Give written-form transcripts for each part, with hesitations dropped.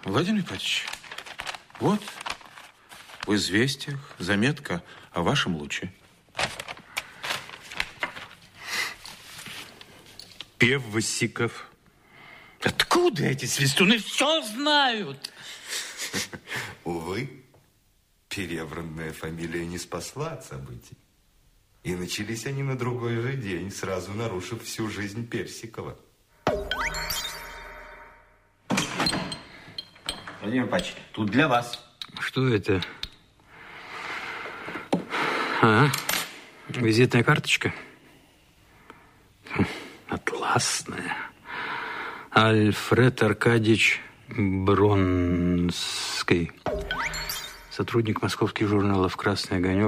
Владимир Ипатьевич, вот в известиях заметка о вашем луче. Певсиков. Откуда эти свистуны все знают? Увы, перевранная фамилия не спасла от событий. И начались они на другой же день, сразу нарушив всю жизнь Персикова. Владимир Ипатьевич, тут для вас. Что это? А, визитная карточка. Атласная. Альфред Аркадьевич Бронский. Сотрудник московских журналов «Красный огонек»,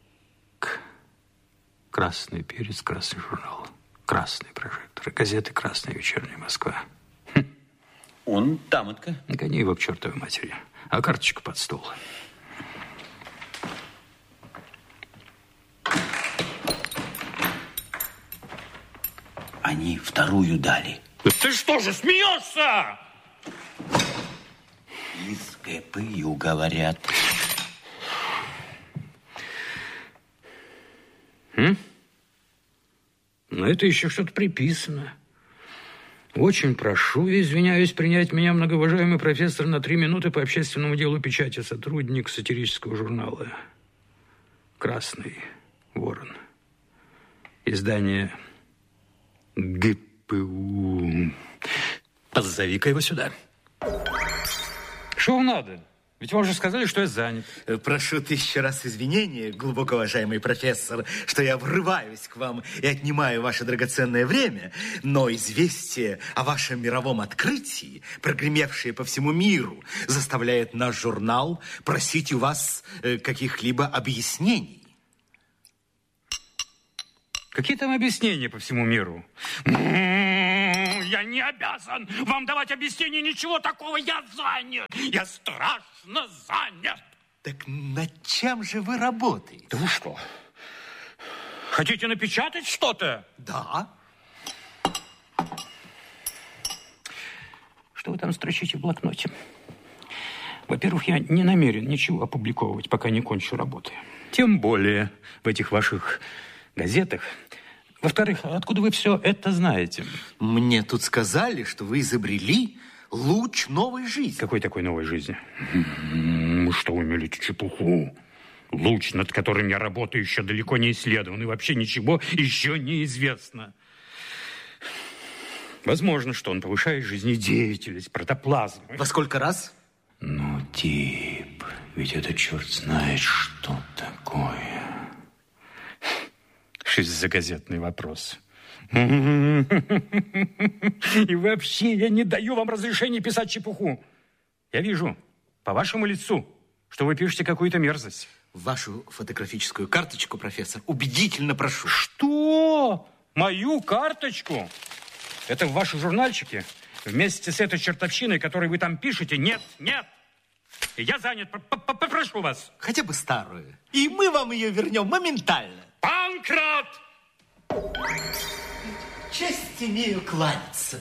«Красный перец», «Красный журнал», «Красный прожектор», газеты «Красная вечерняя Москва». Он тамотка. Гони его к чертовой матери. А карточку под стол. Они вторую дали. Ты что же, смеешься? Из ГПЮ говорят. Но это еще что-то приписано. Очень прошу и извиняюсь принять меня, многоуважаемый профессор, на 3 минуты по общественному делу печати, сотрудник сатирического журнала «Красный ворон». Издание ГПУ. Позови-ка его сюда. Что вам надо? Ведь вам же сказали, что я занят. Прошу 1000 раз извинения, глубоко уважаемый профессор, что я врываюсь к вам и отнимаю ваше драгоценное время, но известие о вашем мировом открытии, прогремевшее по всему миру, заставляет наш журнал просить у вас каких-либо объяснений. Какие там объяснения по всему миру? Я не обязан вам давать объяснения, ничего такого, я занят. Я страшно занят. Так над чем же вы работаете? Да вы что? Хотите напечатать что-то? Да. Что вы там строчите в блокноте? Во-первых, я не намерен ничего опубликовывать, пока не кончу работы. Тем более в этих ваших газетах. Во-вторых, откуда вы все это знаете? Мне тут сказали, что вы изобрели луч новой жизни. Какой такой новой жизни? Что вы мелите чепуху? Луч, над которым я работаю, еще далеко не исследован, и вообще ничего еще не известно. Возможно, что он повышает жизнедеятельность протоплазмы. Во сколько раз? Ну, тип, ведь это черт знает, что такое. Что это за газетный вопрос? И вообще, я не даю вам разрешения писать чепуху. Я вижу по вашему лицу, что вы пишете какую-то мерзость. Вашу фотографическую карточку, профессор, убедительно прошу. Что? Мою карточку? Это в вашем журнальчике? Вместе с этой чертовщиной, которую вы там пишете? Нет, нет. Я занят. Попрошу вас. Хотя бы старую. И мы вам ее вернем моментально. Панкрат! Честь имею кланяться.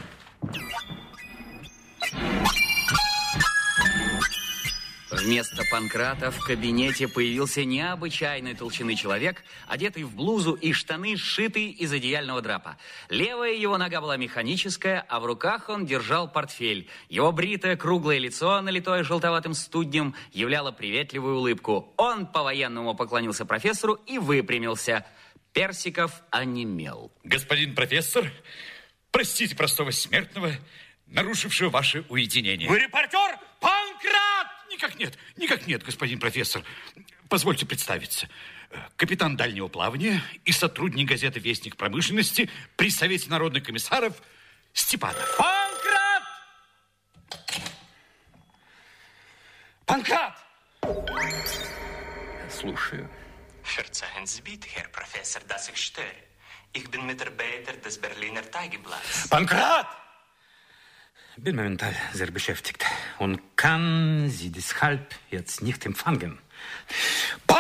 Вместо Панкрата в кабинете появился необычайной толщины человек, одетый в блузу и штаны, сшитые из одеяльного драпа. Левая его нога была механическая, а в руках он держал портфель. Его бритое круглое лицо, налитое желтоватым студнем, являло приветливую улыбку. Он по-военному поклонился профессору и выпрямился. Персиков онемел. Господин профессор, простите простого смертного, нарушившего ваше уединение. Вы репортер? Панкрат! Никак нет, господин профессор. Позвольте представиться. Капитан дальнего плавания и сотрудник газеты «Вестник промышленности» при Совете народных комиссаров Степанов. Панкрат! Панкрат! Слушаю. Verzeihen Sie bitte, Herr Professor, dass ich störe. Ich bin Mitarbeiter des Berliner Tageblatts. Панкрат! Bin momentan sehr beschäftigt und kann Sie deshalb jetzt nicht empfangen.